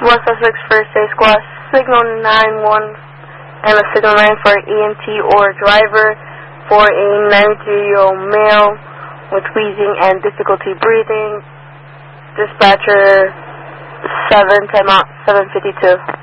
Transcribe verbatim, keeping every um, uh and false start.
West Sussex First Aid Squad, signal nine one and a signal nine for E M T or driver for a ninety-three-year-old male with wheezing and difficulty breathing. Dispatcher seven, time out, seven fifty-two.